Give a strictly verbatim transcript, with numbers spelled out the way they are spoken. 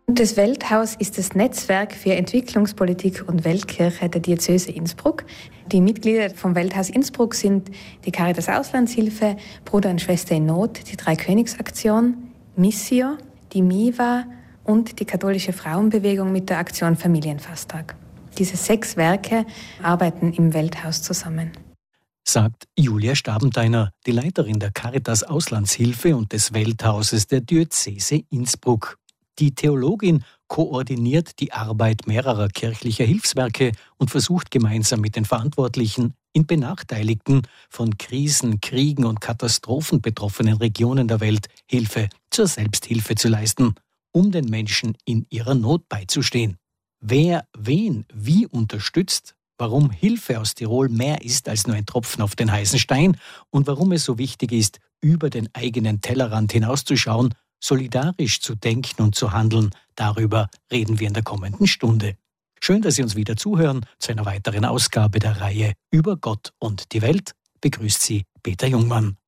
Das Welthaus ist das Netzwerk für Entwicklungspolitik und Weltkirche der Diözese Innsbruck. Die Mitglieder vom Welthaus Innsbruck sind die Caritas Auslandshilfe, Bruder und Schwester in Not, die Dreikönigsaktion, Missio, die MIVA und die katholische Frauenbewegung mit der Aktion Familienfasttag. Diese sechs Werke arbeiten im Welthaus zusammen. Sagt Julia Stabendeiner, die Leiterin der Caritas Auslandshilfe und des Welthauses der Diözese Innsbruck. Die Theologin koordiniert die Arbeit mehrerer kirchlicher Hilfswerke und versucht gemeinsam mit den Verantwortlichen in benachteiligten, von Krisen, Kriegen und Katastrophen betroffenen Regionen der Welt Hilfe zur Selbsthilfe zu leisten, um den Menschen in ihrer Not beizustehen. Wer wen wie unterstützt, warum Hilfe aus Tirol mehr ist als nur ein Tropfen auf den heißen Stein und warum es so wichtig ist, über den eigenen Tellerrand hinauszuschauen, solidarisch zu denken und zu handeln, darüber reden wir in der kommenden Stunde. Schön, dass Sie uns wieder zuhören zu einer weiteren Ausgabe der Reihe Über Gott und die Welt. Begrüßt Sie Peter Jungmann.